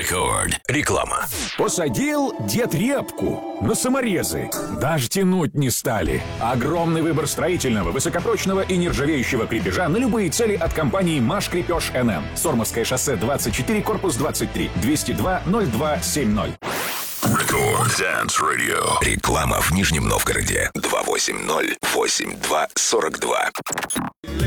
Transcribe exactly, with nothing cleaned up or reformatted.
Рекорд. Реклама. Посадил дед репку на саморезы. Даже тянуть не стали. Огромный выбор строительного, высокопрочного и нержавеющего крепежа на любые цели от компании «Маш Крепеж эн эм». Сормовское шоссе двадцать четыре, корпус двадцать три, двести два ноль два семь ноль. Рекорд Dance Radio. Реклама в Нижнем Новгороде. два восемь ноль восемь два сорок два.